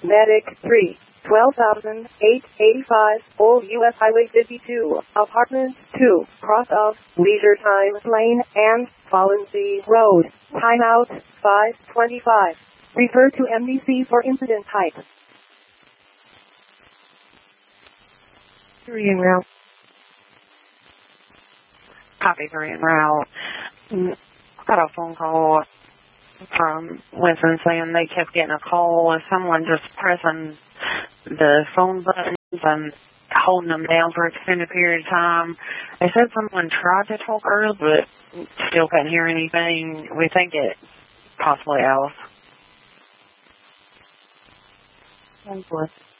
Medic 3, 12,885, Old U.S. Highway 52, Apartment 2, cross of Leisure Time Lane and Fallen Road. Timeout 5:25. Refer to MDC for incident type. Green route. Copy, green route. Got a phone call from Winston saying they kept getting a call with someone just pressing the phone buttons and holding them down for an extended period of time. They said someone tried to talk earlier, but still couldn't hear anything. We think it's possibly Alice. Thank you.